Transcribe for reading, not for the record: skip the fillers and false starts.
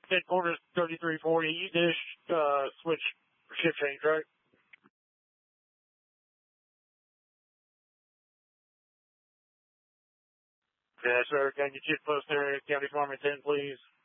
Headquarters 3340, you just switch shift change, right? Yes, sir. Can you get post area, County Farming 10, please?